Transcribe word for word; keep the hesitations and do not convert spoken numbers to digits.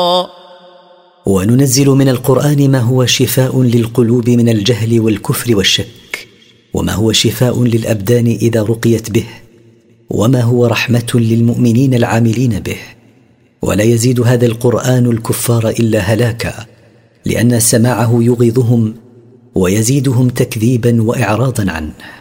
وننزل من القرآن ما هو شفاء للقلوب من الجهل والكفر والشك، وما هو شفاء للأبدان إذا رقيت به، وما هو رحمة للمؤمنين العاملين به. ولا يزيد هذا القرآن الكفار إلا هلاكا، لأن سماعه يغيظهم ويزيدهم تكذيبا وإعراضا عنه.